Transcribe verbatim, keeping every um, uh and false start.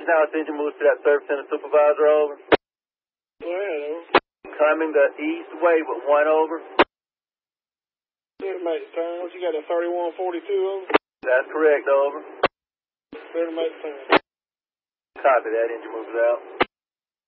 now, it's engine moves to that third percent supervisor, over. Go ahead, over. Coming the east way with one, over. Clear to make the turn. What you got, a thirty-one forty-two, over? That's correct, over. Clear to make the turn. Copy that, engine moves out.